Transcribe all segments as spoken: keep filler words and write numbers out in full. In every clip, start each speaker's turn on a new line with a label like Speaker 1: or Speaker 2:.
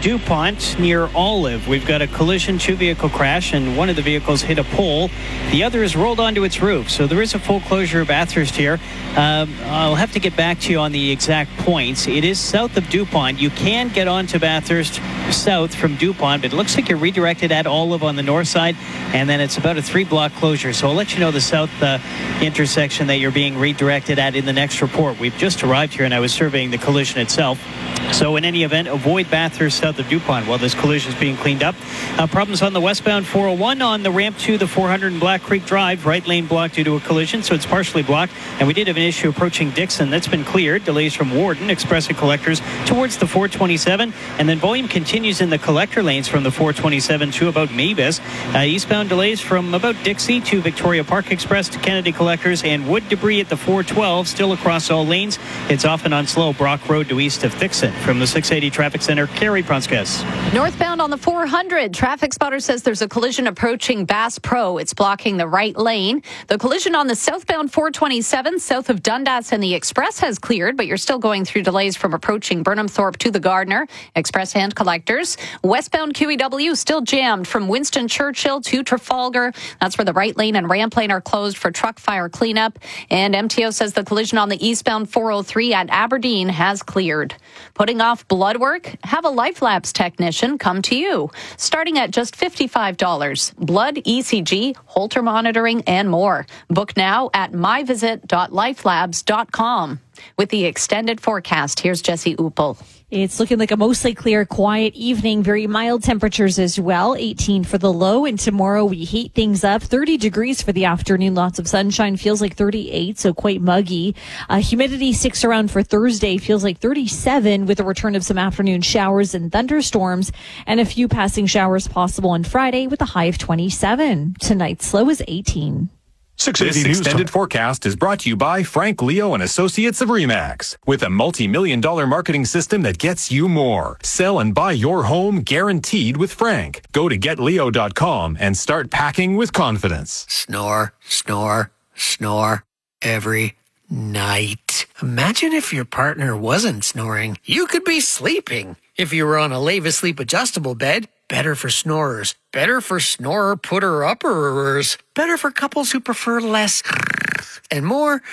Speaker 1: DuPont near Olive. We've got a collision, two-vehicle crash, and one of the vehicles hit a pole. The other is rolled onto its roof. So there is a full closure of Bathurst here. Um, I'll have to get back to you on the exact points. It is south of DuPont. You can get onto Bathurst south from DuPont, but it looks like you're redirected at Olive on the north side, and then it's about a three-block closure. So I'll let you know the south uh, intersection that you're being redirected at in the next report. We've just arrived here, and I was surveying the collision itself. So in any event, avoid Bathurst south of DuPont while this collision is being cleaned up. Uh, problems on the westbound four oh one on the ramp to the four hundred in Black Creek Drive. Right lane blocked due to a collision, so it's partially blocked. And we did have an issue approaching Dixon. That's been cleared. Delays from Warden, Express and Collectors towards the four twenty-seven. And then volume continues in the collector lanes from the four twenty-seven to about Mavis. Uh, eastbound delays from about Dixie to Victoria Park Express to Kennedy Collectors, and wood debris at the four twelve still across all lanes. It's often on slow Brock Road to east of Dixon. From the six eighty Traffic Center, Carrie Pronskas.
Speaker 2: Northbound on the four hundred, traffic spotter says there's a collision approaching Bass Pro. It's blocking the right lane. The collision on the southbound four twenty-seven south of Dundas and the Express has cleared, but you're still going through delays from approaching Burnham Thorpe to the Gardner, Express and Collectors. Westbound Q E W still jammed from Winston Churchill to Trafalgar. That's where the right lane and ramp lane are closed for truck fire cleanup. And M T O says the collision on the eastbound four oh three at Aberdeen has cleared. Putting off blood work? Have a LifeLabs technician come to you. Starting at just fifty-five dollars. Blood, E C G, Holter monitoring, and more. Book now at my visit dot lifelabs dot com. With the extended forecast, here's Jesse Uppel.
Speaker 3: It's looking like a mostly clear, quiet evening. Very mild temperatures as well. eighteen for the low. And tomorrow we heat things up. thirty degrees for the afternoon. Lots of sunshine. Feels like thirty-eight, so quite muggy. Uh, humidity sticks around for Thursday. Feels like thirty-seven with a return of some afternoon showers and thunderstorms. And a few passing showers possible on Friday with a high of twenty-seven. Tonight's low is eighteen.
Speaker 4: This extended forecast is brought to you by Frank Leo and Associates of Remax. With a multi-million dollar marketing system that gets you more. Sell and buy your home guaranteed with Frank. Go to get leo dot com and start packing with confidence.
Speaker 5: Snore, snore, snore every night. Imagine if your partner wasn't snoring. You could be sleeping. If you were on a Leva Sleep adjustable bed, better for snorers. Better for snorer putter-upperers. Better for couples who prefer less and more.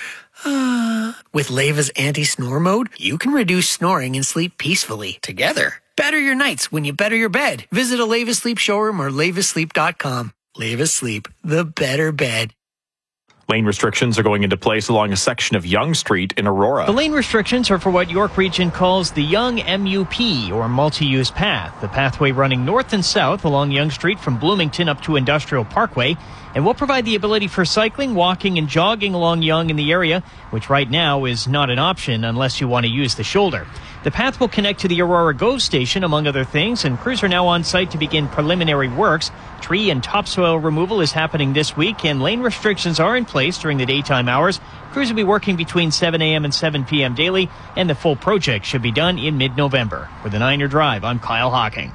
Speaker 5: Uh, with Leva's anti-snore mode, you can reduce snoring and sleep peacefully together. Better your nights when you better your bed. Visit a Leva Sleep showroom or leva sleep dot com. Leva Sleep, the better bed.
Speaker 6: Lane restrictions are going into place along a section of Yonge Street in Aurora.
Speaker 7: The lane restrictions are for what York Region calls the Yonge M U P, or multi-use path, the pathway running north and south along Yonge Street from Bloomington up to Industrial Parkway, and will provide the ability for cycling, walking, and jogging along Yonge in the area, which right now is not an option unless you want to use the shoulder. The path will connect to the Aurora GO station, among other things, and crews are now on site to begin preliminary works. Tree and topsoil removal is happening this week, and lane restrictions are in place during the daytime hours. Crews will be working between seven a.m. and seven p.m. daily, and the full project should be done in mid-November. For the Niner Drive, I'm Kyle Hocking.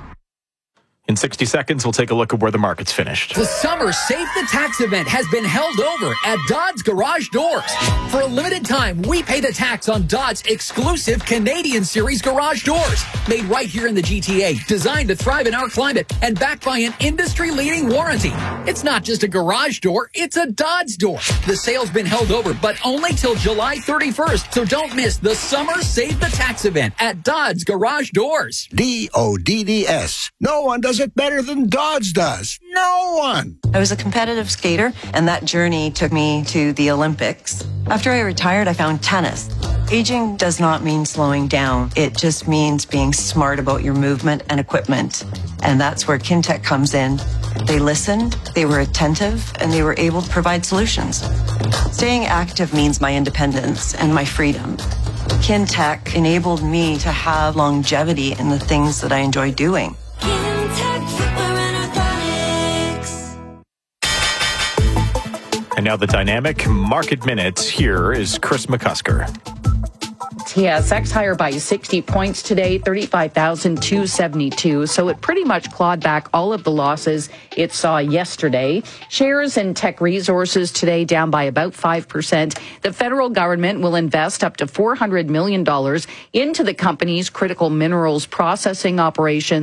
Speaker 6: In sixty seconds, we'll take a look at where the market's finished.
Speaker 8: The Summer Save the Tax event has been held over at Dodds Garage Doors. For a limited time, we pay the tax on Dodds' exclusive Canadian Series garage doors. Made right here in the G T A, designed to thrive in our climate, and backed by an industry-leading warranty. It's not just a garage door, it's a Dodds door. The sale's been held over, but only till July thirty-first, so don't miss the Summer Save the Tax event at Dodds Garage Doors.
Speaker 9: D O D D S. No one does it better than Dodds does. No one.
Speaker 10: I was a competitive skater, and that journey took me to the Olympics. After I retired, I found tennis. Aging does not mean slowing down. It just means being smart about your movement and equipment. And that's where Kintec comes in. They listened, they were attentive, and they were able to provide solutions. Staying active means my independence and my freedom. Kintec enabled me to have longevity in the things that I enjoy doing.
Speaker 6: And now the dynamic market minutes. Here is Chris McCusker.
Speaker 11: T S X higher by sixty points today, thirty-five thousand two hundred seventy-two. So it pretty much clawed back all of the losses it saw yesterday. Shares in Teck Resources today down by about five percent. The federal government will invest up to four hundred million dollars into the company's critical minerals processing operations.